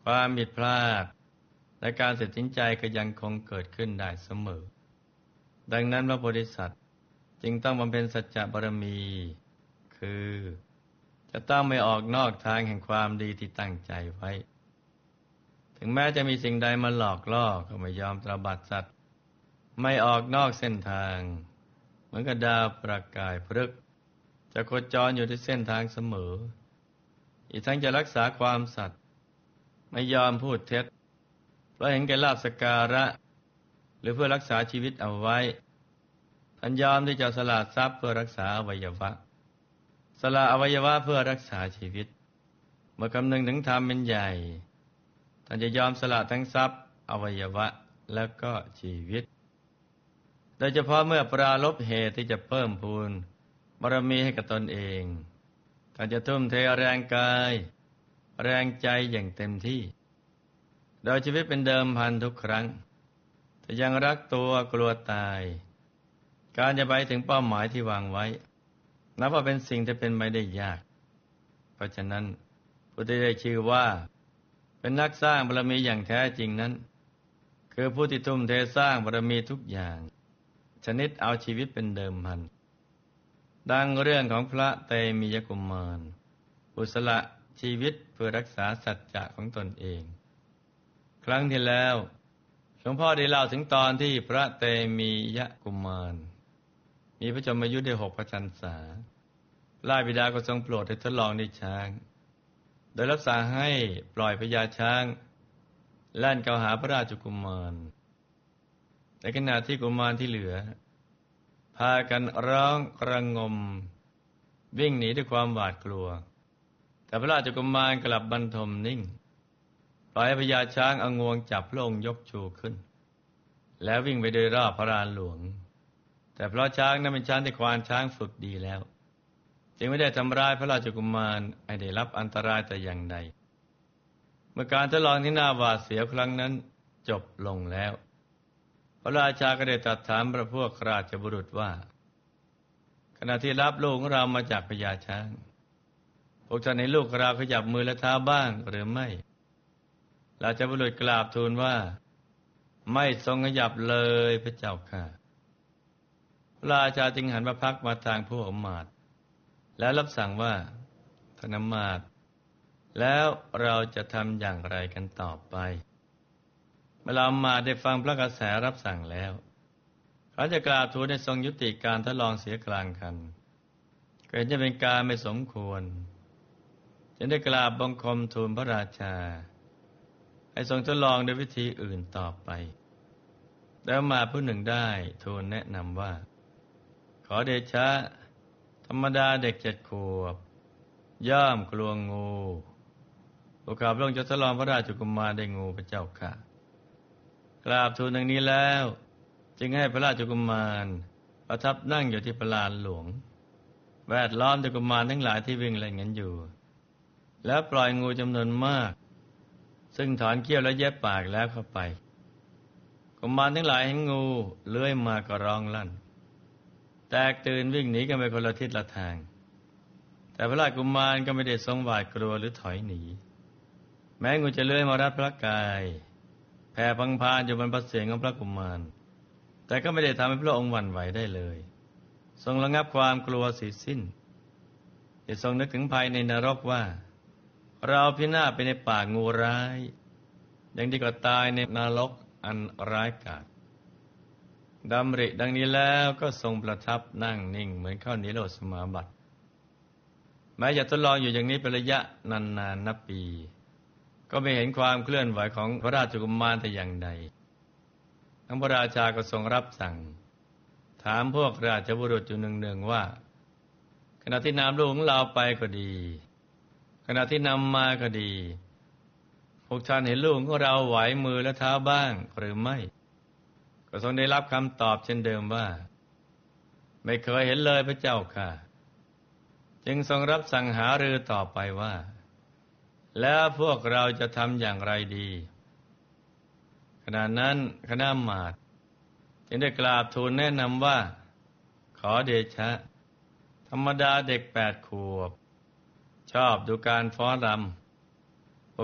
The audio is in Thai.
ความผิดพลาดและการตัดสินใจก็ยังคงเกิดขึ้นได้เสมอดังนั้นพระโพธิสัตว์จึงต้องบำเพ็ญสัจจะบารมีคือจะต้องไม่ออกนอกทางแห่งความดีที่ตั้งใจไว้ถึงแม้จะมีสิ่งใดมาหลอกล่อก็ไม่ยอมตบัดสัตว์ไม่ออกนอกเส้นทางเหมือนกับดาวประกายพฤกษ์จะโคจรอยู่ที่เส้นทางเสมออีกทั้งจะรักษาความสัตย์ไม่ยอมพูดเท็จเพราะเห็นแก่ลาภสักการะหรือเพื่อรักษาชีวิตเอาไว้ท่านยอมที่จะสละทรัพย์เพื่อรักษาอวัยวะสละอวัยวะเพื่อรักษาชีวิตเมื่อคำนึงถึงธรรมเป็นใหญ่ท่านจะยอมสละทั้งทรัพย์อวัยวะแล้วก็ชีวิตโดยเฉพาะเมื่อปรารภเหตุที่จะเพิ่มพูนบารมีให้กับตนเองท่านจะทุ่มเทแรงกายแรงใจอย่างเต็มที่โดยชีวิตเป็นเดิมพันทุกครั้งแต่ยังรักตัวกลัวตายการจะไปถึงเป้าหมายที่วางไว้นับว่าเป็นสิ่งที่เป็นไปได้ยากเพราะฉะนั้นผู้ที่ได้ชื่อว่าเป็นนักสร้างบารมีอย่างแท้จริงนั้นคือผู้ที่ทุ่มเทสร้างบารมีทุกอย่างชนิดเอาชีวิตเป็นเดิมพันดังเรื่องของพระเตมียกุมารผู้สละชีวิตเพื่อรักษาสัจจะของตนเองครั้งที่แล้วหลวงพ่อได้เล่าถึงตอนที่พระเตมียกุมารมีพระชนมายุได้6 พรรษาพระบิดาก็ทรงโปรดให้ทดลองด้วยช้างโดยรับสั่งให้ปล่อยพญาช้างแล่นเข้าหาพระราชกุมารในขณะที่กุมารที่เหลือพากันร้องระงมวิ่งหนีด้วยความหวาดกลัวแต่พระราชกุมารกลับบรรทมนิ่งปล่อยให้พญาช้างเอางวงจับพระองค์ยกชูขึ้นแล้ววิ่งไปโดยรอบพระลานหลวงแต่เพราะช้างนั้นเป็นช้างที่ควานช้างฝึกดีแล้วจึงไม่ได้ทำร้ายพระราชกุมารให้ได้รับอันตรายแต่อย่างใดเมื่อการทดลองที่น่าหวาดเสียวครั้งนั้นจบลงแล้วพระราชาก็ได้ตรัสถามพระพวกราชบุรุษว่าขณะที่รับลูกของเรามาจากพญาช้างพวกท่านเห็นลูกเราขยับมือและเท้าบ้างหรือไม่ราชบุรุษกราบทูลว่าไม่ทรงขยับเลยพระเจ้าค่ะพระราชาจึงหันพระพักตร์มาทางพวกอมาตย์แล้วรับสั่งว่าท่านอมาตย์แล้วเราจะทำอย่างไรกันต่อไปเมื่ออมาตย์ได้ฟังพระกระแสรับสั่งแล้วเขาจะกราบทูลให้ทรงยุติการทดลองเสียกลางคันเกิดจะเป็นการไม่สมควรจึงได้กราบบังคมทูลพระราชาให้ทรงทดลองด้วยวิธีอื่นต่อไปแล้วมาผู้หนึ่งได้ทูลแนะนำว่าขอเดชะธรรมดาเด็ก7 ขวบย่อมกลัวงูพวกข้าพระองค์จะทดลองพระราชกุมารได้งูพระเจ้าค่ะกราบทูลดังนี้แล้วจึงให้พระราชกุมารประทับนั่งอยู่ที่พระลานหลวงแวดล้อมด้วยกุมารทั้งหลายที่วิ่งเล่นกันอยู่แล้วปล่อยงูจำนวนมากซึ่งถอนเขี้ยวและเย็บปากแล้วเข้าไปกุมารทั้งหลายเห็นงูเลื้อยมาก็ร้องลั่นแตกตื่นวิ่งหนีกันไปคนละทิศละทางแต่พระราชกุมารก็ไม่ได้ทรงหวาดกลัวหรือถอยหนีแม้งูจะเลื้อยมารัดพระกายแผ่พังพานอยู่บนพระเศียรของพระกุมารแต่ก็ไม่ได้ทำให้พระองค์หวั่นไหวได้เลยทรงระงับความกลัวสิ้นสิ้นได้ทรงนึกถึงภายในนรกว่าเราพินาศไปในปากงูร้ายยังดีกว่าตายในนรกอันร้ายกาจดำริดังนี้แล้วก็ทรงประทับนั่งนิ่งเหมือนเข้านิโรธสมาบัติแม้จะทดลองอยู่อย่างนี้เป็นระยะนานนับปีก็ไม่เห็นความเคลื่อนไหวของพระราชกุมารแต่อย่างใดทั้งพระราชาก็ทรงรับสั่งถามพวกราชบุรุษอยู่เนืองๆว่าขณะที่นำลูกของเราไปก็ดีขณะที่นำมาก็ดีพวกท่านเห็นลูกของเราไหวมือและเท้าบ้างหรือไม่ก็ทรงได้รับคำตอบเช่นเดิมว่าไม่เคยเห็นเลยพระเจ้าค่ะจึงทรงรับสั่งหารือต่อไปว่าแล้วพวกเราจะทำอย่างไรดีขณะนั้นคณะหมาดจึงได้กราบทูลแนะนำว่าขอเดชะธรรมดาเด็ก8 ขวบชอบดูการฟ้อนร